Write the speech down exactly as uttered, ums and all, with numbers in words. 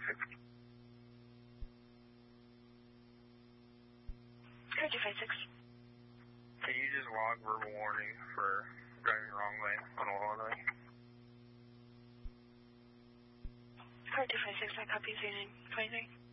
six. Car two five six. Can you just log verbal warning for driving wrong lane on Illinois? Car two five six, I copy zero nine twenty-three.